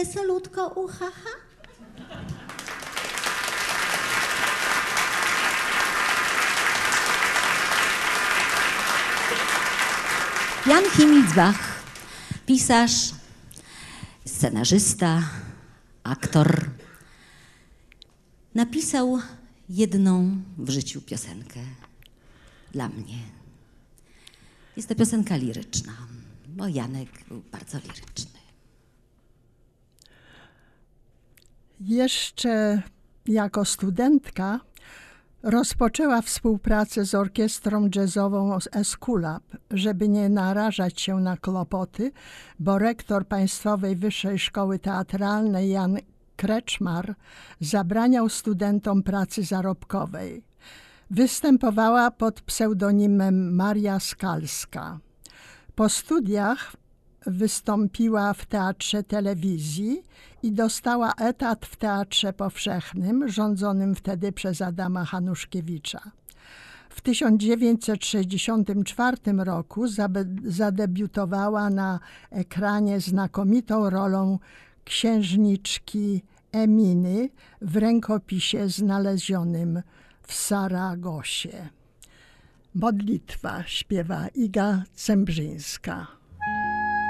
solutko uchacha? Jan Himmelsbach, pisarz, scenarzysta, aktor, napisał jedną w życiu piosenkę dla mnie. Jest to piosenka liryczna, bo Janek był bardzo liryczny. Jeszcze jako studentka rozpoczęła współpracę z orkiestrą jazzową z Eskulap, żeby nie narażać się na kłopoty, bo rektor Państwowej Wyższej Szkoły Teatralnej Jan Kreczmar zabraniał studentom pracy zarobkowej. Występowała pod pseudonimem Maria Skalska. Po studiach wystąpiła w Teatrze Telewizji i dostała etat w Teatrze Powszechnym, rządzonym wtedy przez Adama Hanuszkiewicza. W 1964 roku zadebiutowała na ekranie znakomitą rolą księżniczki Eminy w rękopisie znalezionym w Saragosie. Modlitwa śpiewa Iga Cembrzyńska.